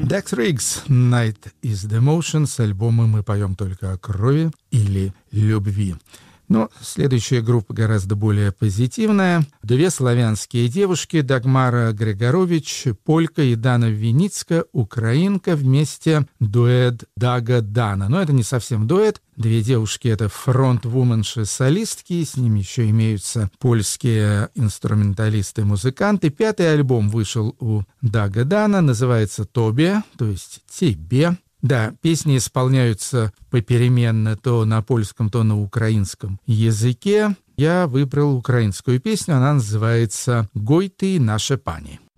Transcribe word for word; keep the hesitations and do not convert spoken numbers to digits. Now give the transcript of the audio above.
Dex Riggs, Night is the Motion, с альбома «Мы поем только о крови» или «Любви». Но следующая группа гораздо более позитивная. Две славянские девушки, Дагмара Григорович, полька, и Дана Виницка, украинка, вместе дуэт Дага Дана. Но это не совсем дуэт. Две девушки — это фронт-вуменши-солистки, с ними еще имеются польские инструменталисты-музыканты. Пятый альбом вышел у Дага Дана, называется «Тобе», то есть «Тебе». Да, песни исполняются попеременно то на польском, то на украинском языке. Я выбрал украинскую песню, она называется «Гой ты, наша пани».